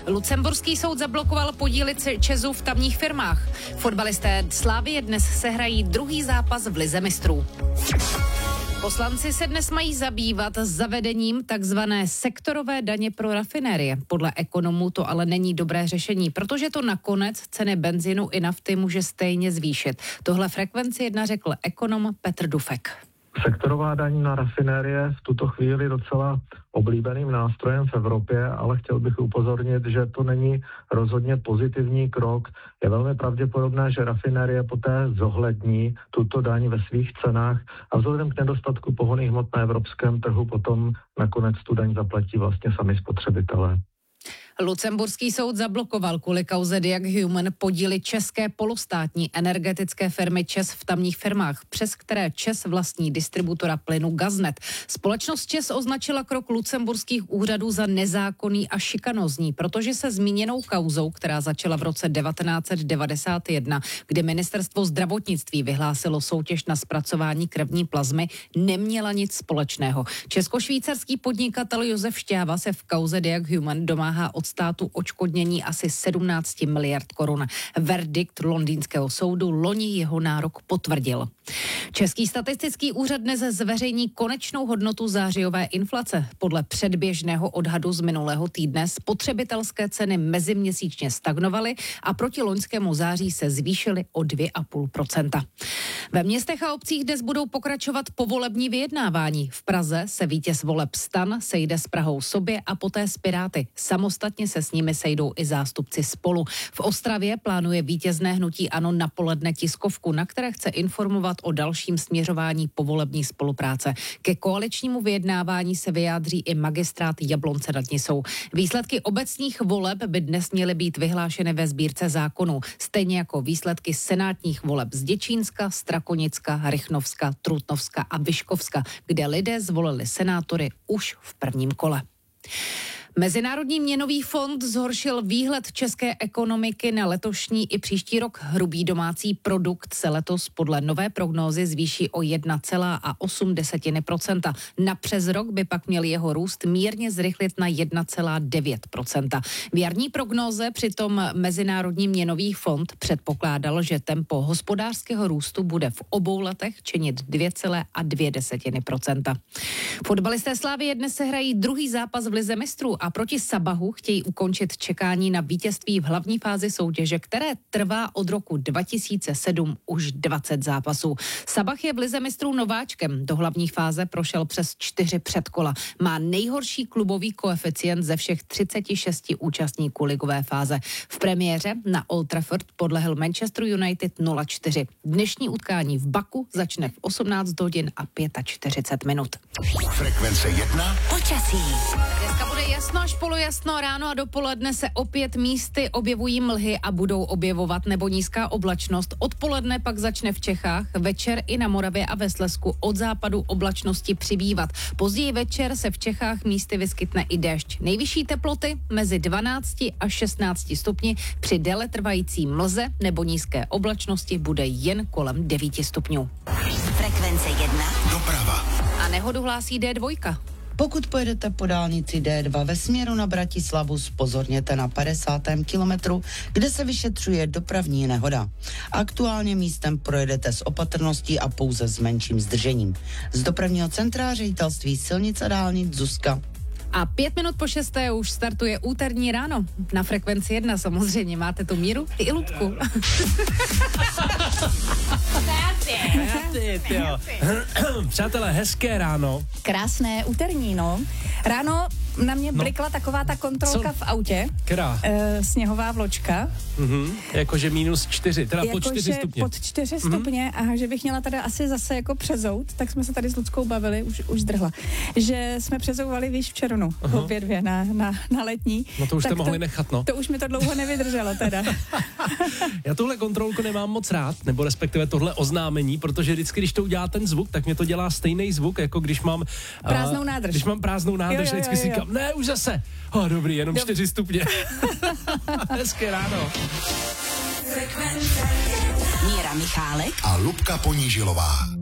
Lucemburský soud zablokoval podíly ČEZu v tamních firmách. Fotbalisté Slavie dnes sehrají druhý zápas v Lize mistrů. Poslanci se dnes mají zabývat zavedením takzvané sektorové daně pro rafinérie. Podle ekonomů to ale není dobré řešení, protože to nakonec ceny benzínu i nafty může stejně zvýšit. Tohle Frekvenci 1 řekl ekonom Petr Dufek. Sektorová daň na rafinérie v tuto chvíli docela oblíbeným nástrojem v Evropě, ale chtěl bych upozornit, že to není rozhodně pozitivní krok. Je velmi pravděpodobné, že rafinérie poté zohlední tuto daň ve svých cenách a vzhledem k nedostatku pohonných hmot na evropském trhu potom nakonec tu daň zaplatí vlastně sami spotřebitelé. Lucemburský soud zablokoval kvůli kauze Diag Human podíly české polostátní energetické firmy ČEZ v tamních firmách, přes které ČEZ vlastní distributora plynu Gaznet. Společnost ČEZ označila krok lucemburských úřadů za nezákonný a šikanózní, protože se zmíněnou kauzou, která začala v roce 1991, kdy ministerstvo zdravotnictví vyhlásilo soutěž na zpracování krevní plazmy, neměla nic společného. Česko-švýcarský podnikatel Josef Šťáva se v kauze Diag Human domáhá od státu odškodnění asi 17 miliard korun. Verdikt londýnského soudu loni jeho nárok potvrdil. Český statistický úřad dnes zveřejní konečnou hodnotu zářijové inflace. Podle předběžného odhadu z minulého týdne spotřebitelské ceny meziměsíčně stagnovaly a proti loňskému září se zvýšily o 2,5%. Ve městech a obcích dnes budou pokračovat povolební vyjednávání. V Praze se vítěz voleb STAN sejde s Prahou sobě a poté s Piráty. Samostatně se s nimi sejdou i zástupci Spolu. V Ostravě plánuje vítězné hnutí ANO na poledne tiskovku, na které chce informovat o dalším směřování povolební spolupráce. Ke koaličnímu vyjednávání se vyjádří i magistrát Jablonce nad Nisou. Výsledky obecních voleb by dnes měly být vyhlášeny ve sbírce zákonů, stejně jako výsledky senátních voleb z Děčínska, Strakonicka, Rychnovska, Trutnovska a Vyškovska, kde lidé zvolili senátory už v prvním kole. Mezinárodní měnový fond zhoršil výhled české ekonomiky na letošní i příští rok. Hrubý domácí produkt se letos podle nové prognózy zvýší o 1,8%. Na přes rok by pak měl jeho růst mírně zrychlit na 1,9%. V jarní prognóze přitom Mezinárodní měnový fond předpokládal, že tempo hospodářského růstu bude v obou letech činit 2,2%. Fotbalisté Slavie dnes se hrají druhý zápas v Lize mistrů a proti Sabahu chtějí ukončit čekání na vítězství v hlavní fázi soutěže, které trvá od roku 2007 už 20 zápasů. Sabah je v Lize mistrů nováčkem. Do hlavní fáze prošel přes 4 předkola. Má nejhorší klubový koeficient ze všech 36 účastníků ligové fáze. V premiéře na Old Trafford podlehl Manchester United 0-4. Dnešní utkání v Baku začne v 18 hodin a 45 minut. Frekvence 1. Počasí. Dneska bude jasno až polojasno, ráno a dopoledne se opět místy objevují mlhy a budou objevovat nebo nízká oblačnost. Odpoledne pak začne v Čechách, večer i na Moravě a ve Slezsku od západu oblačnosti přibývat. Později večer se v Čechách místy vyskytne i déšť. Nejvyšší teploty mezi 12 a 16 stupni, při déle trvající mlze nebo nízké oblačnosti bude jen kolem 9 stupňů. Frekvence 1. Doprava. A nehodu hlásí D2. Pokud pojedete po dálnici D2 ve směru na Bratislavu, zpozorněte na 50. kilometru, kde se vyšetřuje dopravní nehoda. Aktuálně místem projedete s opatrností a pouze s menším zdržením. Z dopravního centra Ředitelství silnic a dálnic Zuzka. A 5 minut po 6. už startuje úterní ráno. Na Frekvenci 1 samozřejmě. Máte tu Míru i Ludku. Přátelé, hezké ráno. Krásné úterní, no. Ráno na mě blikla taková ta kontrolka v autě. Která? Sněhová vločka. Jakože -4, teda pod 4 stupně. Pod 4 stupně a že bych měla teda asi zase jako přezout, tak jsme se tady s Luckou bavili, už zdrhla, že jsme přezouvali, víš, v červnu, obě dvě na letní. No to už tak jste mohli nechat, no. To už mi to dlouho nevydrželo teda. Já tuhle kontrolku nemám moc rád, nebo respektive tohle oznámení, protože vždycky, když to udělá ten zvuk, tak mě to dělá stejný zvuk, jako když mám prázdnou nádrž. Když mám prázdnou nádrž, vždycky si říkám, ne, už zase. Dobrý, jenom 4 stupně. Hezké ráno. Míra Michálek A Lubka Ponížilová.